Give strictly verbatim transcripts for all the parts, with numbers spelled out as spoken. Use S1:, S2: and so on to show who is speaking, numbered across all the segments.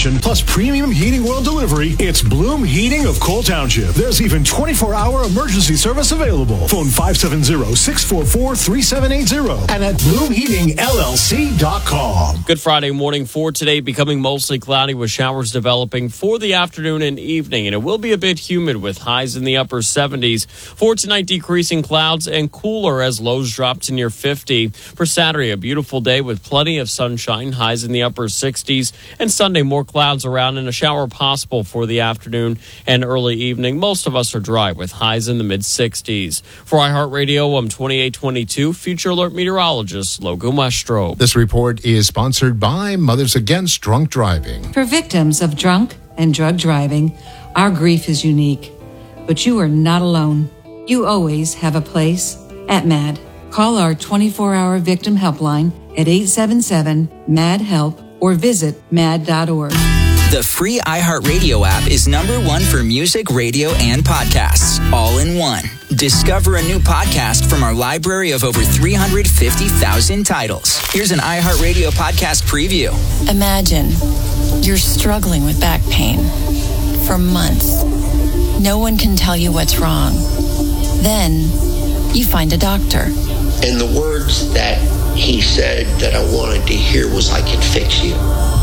S1: installation, plus premium heating oil delivery, it's Bloom Heating of Cole Township. There's even twenty-four hour emergency service available. Phone five seven zero, six four four, three seven eight zero and at bloom heating l l c dot com.
S2: Good Friday morning for today, becoming mostly cloudy with showers developing for the afternoon and evening, and it will be a bit humid with highs in the upper seventies. For tonight, decreasing clouds and cooler as lows drop to near fifty. For Saturday, a beautiful day with plenty of sunshine, highs in the upper sixties, and Sunday, more clouds around and a shower possible for the afternoon and early evening. Most of us are dry with highs in the mid sixties. For iHeartRadio, I'm twenty-eight twenty-two Future Alert meteorologist Logan Westrope.
S3: This report is sponsored by Mothers Against Drunk Driving.
S4: For victims of drunk and drug driving, our grief is unique, but you are not alone. You always have a place at MAD. Call our twenty-four hour victim helpline at eight seven seven, M A D, HELP or visit mad dot org.
S5: The free iHeartRadio app is number one for music, radio, and podcasts, all in one. Discover a new podcast from our library of over three hundred fifty thousand titles. Here's an iHeartRadio podcast preview.
S6: Imagine you're struggling with back pain for months. No one can tell you what's wrong. Then you find a doctor.
S7: And the words that he said that I wanted to hear was, "I can fix you."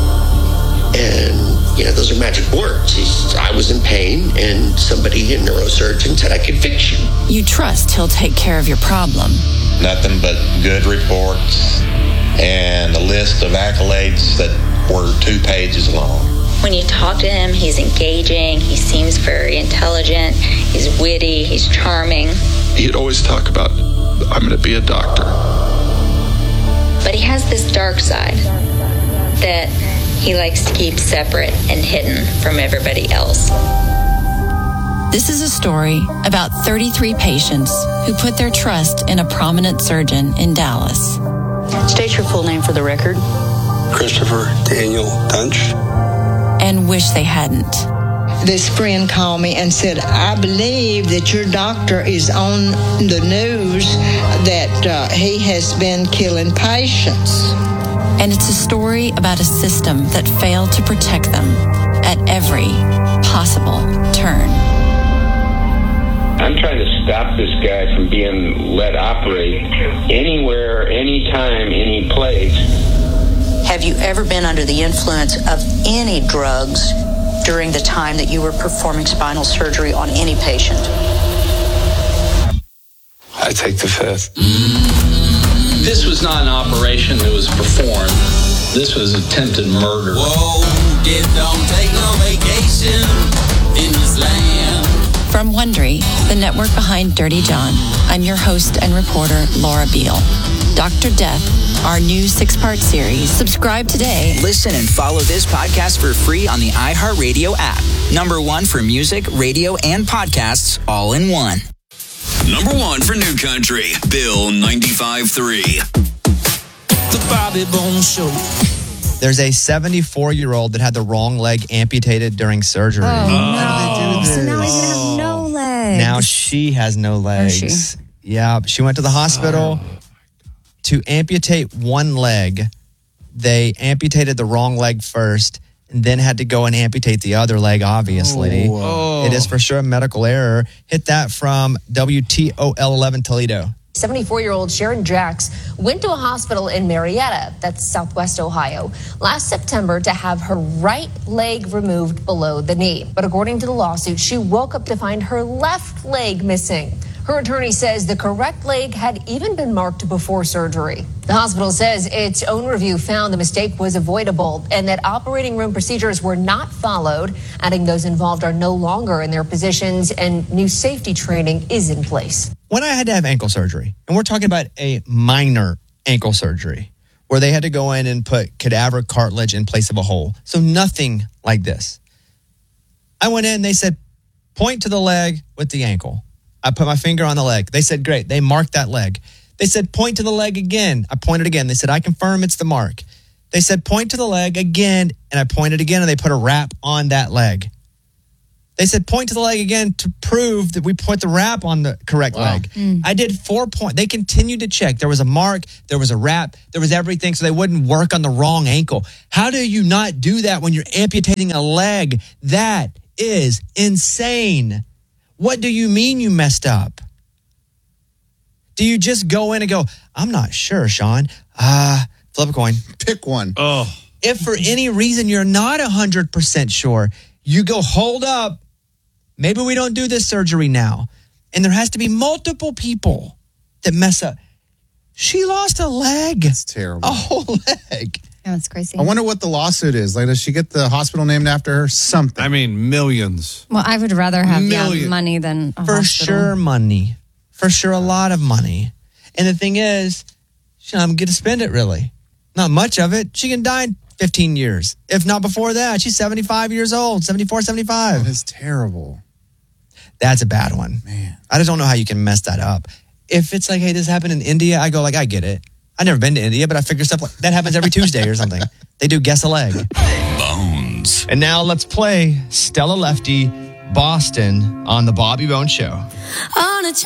S7: And, you know, those are magic words. He's, I was in pain, and somebody, a neurosurgeon, said, "I can fix you."
S6: You trust he'll take care of your problem.
S8: Nothing but good reports and a list of accolades that were two pages long.
S9: When you talk to him, he's engaging, he seems very intelligent, he's witty, he's charming.
S10: He'd always talk about, "I'm going to be a doctor."
S9: But he has this dark side that he likes to keep separate and hidden from everybody else.
S6: This is a story about thirty-three patients who put their trust in a prominent surgeon in Dallas.
S11: State your full name for the record.
S12: Christopher Daniel Dunch.
S6: And wish they hadn't.
S13: This friend called me and said, "I believe that your doctor is on the news that uh, he has been killing patients."
S6: And it's a story about a system that failed to protect them at every possible turn.
S14: I'm trying to stop this guy from being let operate anywhere, anytime, any place.
S11: Have you ever been under the influence of any drugs during the time that you were performing spinal surgery on any patient?
S12: I take the fifth.
S15: This was not an operation that was performed. This was attempted murder.
S16: Whoa, it don't take no vacation in this land.
S6: From Wondery, the network behind Dirty John, I'm your host and reporter, Laura Beal. Doctor Death, our new six-part series. Subscribe today.
S5: Listen and follow this podcast for free on the iHeartRadio app. Number one for music, radio, and podcasts, all in one.
S17: Number one for New Country, Bill ninety-five three.
S16: The Bobby Bones Show.
S18: There's a seventy-four-year-old that had the wrong leg amputated during surgery.
S19: Oh, no. Oh. So now he's going to have no legs.
S18: Now she has no legs.
S19: She?
S18: Yeah, she went to the hospital oh. to amputate one leg. They amputated the wrong leg first and then had to go and amputate the other leg, obviously.
S19: Oh.
S18: It is for sure a medical error. Hit that from W T O L eleven Toledo.
S20: seventy-four-year-old Sharon Jacks went to a hospital in Marietta, that's Southwest Ohio, last September to have her right leg removed below the knee. But according to the lawsuit, she woke up to find her left leg missing. Her attorney says the correct leg had even been marked before surgery. The hospital says its own review found the mistake was avoidable and that operating room procedures were not followed, adding those involved are no longer in their positions and new safety training is in place.
S18: When I had to have ankle surgery, and we're talking about a minor ankle surgery, where they had to go in and put cadaver cartilage in place of a hole. So nothing like this. I went in, they said, point to the leg with the ankle. I put my finger on the leg. They said, great. They marked that leg. They said, point to the leg again. I pointed again. They said, I confirm it's the mark. They said, point to the leg again. And I pointed again, and they put a wrap on that leg. They said point to the leg again to prove that we put the wrap on the correct
S21: Wow.
S18: leg. I did four points. They continued to check. There was a mark, there was a wrap, there was everything, so they wouldn't work on the wrong ankle. How do you not do that when you're amputating a leg? That is insane. What do you mean you messed up? Do you just go in and go, I'm not sure, Sean. Uh, flip a coin.
S21: Pick one.
S2: Oh.
S18: If for any reason you're not one hundred percent sure, you go, hold up. Maybe we don't do this surgery now. And there has to be multiple people that mess up. She lost a leg.
S21: That's terrible.
S18: A whole leg.
S19: Yeah, that's crazy.
S21: I wonder what the lawsuit is. Like, does she get the hospital named after her? Something.
S22: I mean, millions.
S19: Well, I would rather have yeah,
S22: Million.
S19: money than a
S18: For
S19: hospital.
S18: sure, money. For sure, a lot of money. And the thing is, she doesn't get to spend it, really. Not much of it. She can die in fifteen years. If not before that. She's seventy-five years old, seventy-four, seventy-five.
S21: That is terrible.
S18: That's a bad one.
S21: Man.
S18: I just don't know how you can mess that up. If it's like, hey, this happened in India, I go like, I get it. I've never been to India, but I figure stuff like that happens every Tuesday or something. They do guess a leg.
S17: Bones.
S18: And now let's play Stella Lefty, Boston on the Bobby Bones Show.
S23: On a